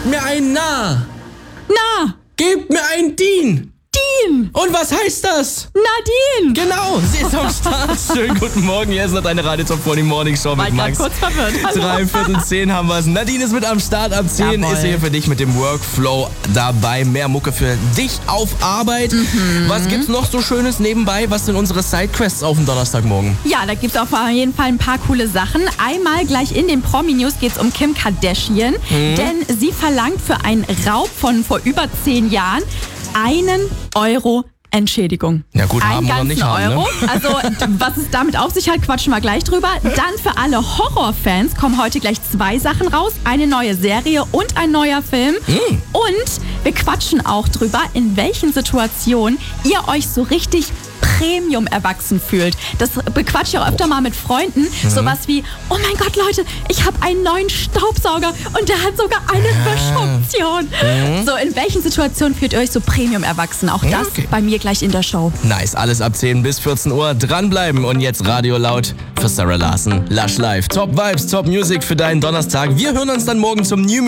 Gebt mir ein Na. Na, Gebt mir ein Dien. Dean. Und was heißt das? Nadine. Genau, sie ist am Start. Schönen guten Morgen, hier ist noch deine Radio Top 40 Morning Show War mit ich grad Max. kurz verwirrt. Hallo. 3:15 haben wir es. Nadine ist mit am Start. Ab 10 Jawohl. ist sie hier für dich mit dem Workflow dabei. Mehr Mucke für dich auf Arbeit. Was gibt's noch so Schönes nebenbei? Was sind unsere Sidequests auf dem Donnerstagmorgen? Ja, da gibt's auf jeden Fall ein paar coole Sachen. Einmal gleich in den Promi-News geht's um Kim Kardashian. Denn sie verlangt für einen Raub von vor über 10 Jahren 1 Euro Entschädigung. Ja gut, haben Einen oder ganzen nicht haben, ne? Euro. Also was es damit auf sich hat, quatschen wir gleich drüber. Dann für alle Horrorfans kommen heute gleich 2 Sachen raus. Eine neue Serie und ein neuer Film. Und wir quatschen auch drüber, in welchen Situationen ihr euch so richtig Premium erwachsen fühlt. Das bequatsche ich auch öfter mal mit Freunden. Sowas wie, oh mein Gott, Leute, ich habe einen neuen Staubsauger und der hat sogar eine Wischfunktion. So, in welchen Situationen fühlt ihr euch so Premium erwachsen? Auch das okay. bei mir gleich in der Show. Nice, alles ab 10 bis 14 Uhr. Dranbleiben und jetzt Radio laut für Sarah Larson. Lush Live. Top Vibes, Top Music für deinen Donnerstag. Wir hören uns dann morgen zum New